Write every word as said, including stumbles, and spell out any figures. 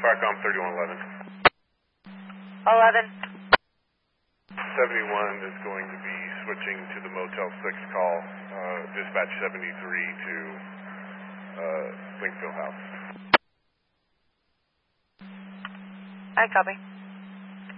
Firecom thirty-one eleven. eleven. seventy-one is going to be switching to the Motel six call, uh, dispatch seventy-three to uh, Springfield House. I copy.